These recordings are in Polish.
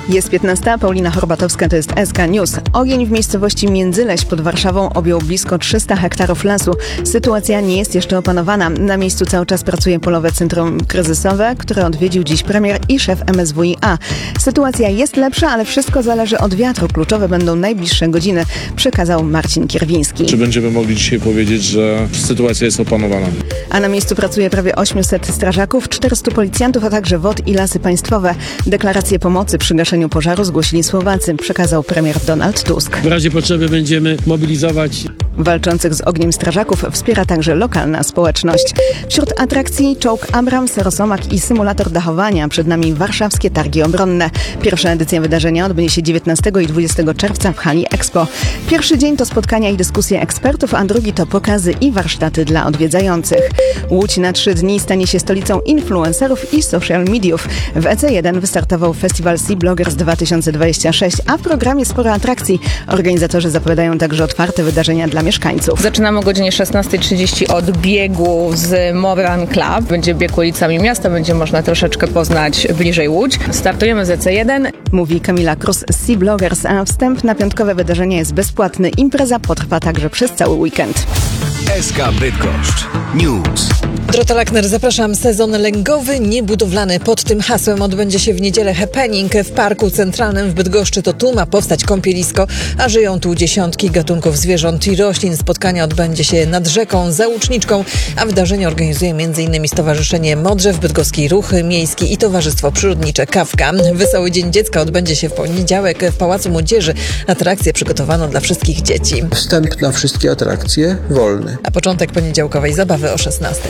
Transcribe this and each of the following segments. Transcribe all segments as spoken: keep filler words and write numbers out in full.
Jest piętnasta, Paulina Horbatowska, to jest S K News. Ogień w miejscowości Międzyleś pod Warszawą objął blisko trzysta hektarów lasu. Sytuacja nie jest jeszcze opanowana. Na miejscu cały czas pracuje Polowe Centrum Kryzysowe, które odwiedził dziś premier i szef M S W i A. Sytuacja jest lepsza, ale wszystko zależy od wiatru. Kluczowe będą najbliższe godziny, przekazał Marcin Kierwiński. Czy będziemy mogli dzisiaj powiedzieć, że sytuacja jest opanowana? A na miejscu pracuje prawie osiemset strażaków, czterystu policjantów, a także W O D i Lasy Państwowe. Deklarację pomocy przy gaszeniu pożaru zgłosili Słowacy, przekazał premier Donald Tusk. W razie potrzeby będziemy mobilizować. Walczących z ogniem strażaków wspiera także lokalna społeczność. Wśród atrakcji czołg Abrams, Rosomak i symulator dachowania. Przed nami warszawskie targi obronne. Pierwsza edycja wydarzenia odbędzie się dziewiętnastego i dwudziestego czerwca w hali Expo. Pierwszy dzień to spotkania i dyskusje ekspertów, a drugi to pokazy i warsztaty dla odwiedzających. Łódź na trzy dni stanie się stolicą influencerów i social mediów. W E C jeden wystartował festiwal Sea Bloggers dwa tysiące dwudziesty szósty, a w programie sporo atrakcji. Organizatorzy zapowiadają także otwarte wydarzenia dla mieszkańców. Zaczynamy o godzinie szesnasta trzydzieści od biegu z Moran Club. Będzie bieg ulicami miasta, będzie można troszeczkę poznać bliżej Łódź. Startujemy z E C jeden. Mówi Kamila Krus z Sea Bloggers, a wstęp na piątkowe wydarzenie jest bezpłatny. Impreza potrwa także przez cały weekend. S K Bydgoszcz News. Dorota Lackner, zapraszam. Sezon lęgowy, niebudowlany. Pod tym hasłem odbędzie się w niedzielę happening w Parku Centralnym w Bydgoszczy. To tu ma powstać kąpielisko, a żyją tu dziesiątki gatunków zwierząt i roślin. Spotkanie odbędzie się nad rzeką Załuczniczką, a wydarzenie organizuje m.in. Stowarzyszenie Modrzew, Bydgoski Ruch Miejski i Towarzystwo Przyrodnicze Kawka. Wesoły Dzień Dziecka odbędzie się w poniedziałek w Pałacu Młodzieży. Atrakcje przygotowano dla wszystkich dzieci. Wstęp na wszystkie atrakcje wolny. A początek poniedziałkowej zabawy o szesnastej.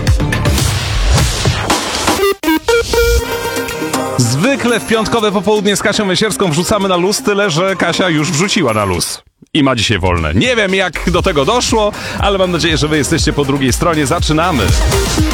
Zwykle w piątkowe popołudnie z Kasią Wysierską wrzucamy na luz, tyle że Kasia już wrzuciła na luz. I ma dzisiaj wolne. Nie wiem, jak do tego doszło, ale mam nadzieję, że wy jesteście po drugiej stronie. Zaczynamy!